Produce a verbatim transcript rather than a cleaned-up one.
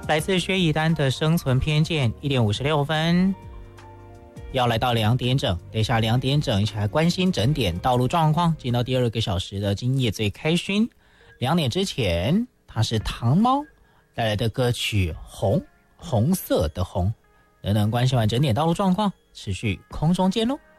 来自薛逸丹的生存偏见，一点五十六分，要来到两点整，等一下两点整一起来关心整点道路状况，进到第二个小时的今夜最开心。两点之前，它是糖猫带来的歌曲《红》，红色的红。等等关心完整点道路状况，持续空中见喽。